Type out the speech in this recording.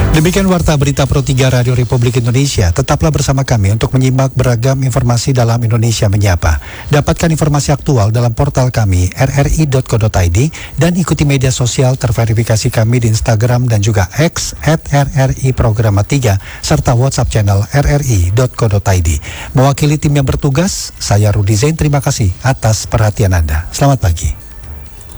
Demikian Warta Berita Pro 3 Radio Republik Indonesia. Tetaplah bersama kami untuk menyimak beragam informasi dalam Indonesia Menyapa. Dapatkan informasi aktual dalam portal kami rri.co.id dan ikuti media sosial terverifikasi kami di Instagram dan juga X @RRI Programa 3 serta WhatsApp channel rri.co.id. Mewakili tim yang bertugas, saya Rudi Zain, terima kasih atas perhatian Anda. Selamat pagi.